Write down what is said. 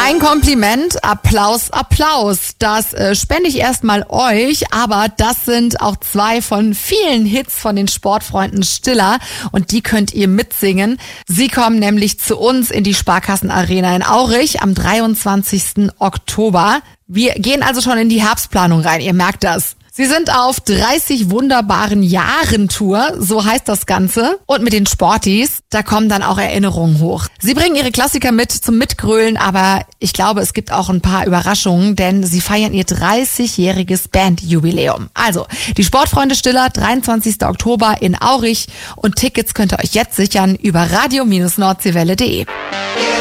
Kein Kompliment, Applaus, Applaus. Das spende ich erstmal euch, aber das sind auch 2 von vielen Hits von den Sportfreunden Stiller und die könnt ihr mitsingen. Sie kommen nämlich zu uns in die Sparkassenarena in Aurich am 23. Oktober. Wir gehen also schon in die Herbstplanung rein, ihr merkt das. Sie sind auf 30 wunderbaren Jahren Tour, so heißt das Ganze. Und mit den Sporties, da kommen dann auch Erinnerungen hoch. Sie bringen ihre Klassiker mit zum Mitgrölen, aber ich glaube, es gibt auch ein paar Überraschungen, denn sie feiern ihr 30-jähriges Bandjubiläum. Also, die Sportfreunde Stiller, 23. Oktober in Aurich und Tickets könnt ihr euch jetzt sichern über radio-nordseewelle.de.